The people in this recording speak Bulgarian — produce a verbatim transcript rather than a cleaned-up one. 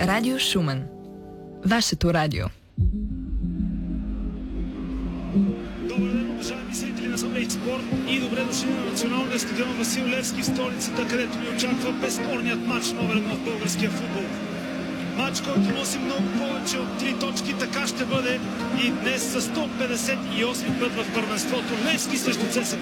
Радио Шумен. Вашето радио. Добър ден, уважаеми зрители на София Спорт и добре дошли на националния стадион Васил Левски в столицата, където ни очаква безспорният матч номер едно в българския футбол. Матч, който носи много повече от три точки, така ще бъде и днес с сто петдесет и осми път в първенството. Левски срещу ЦСКА.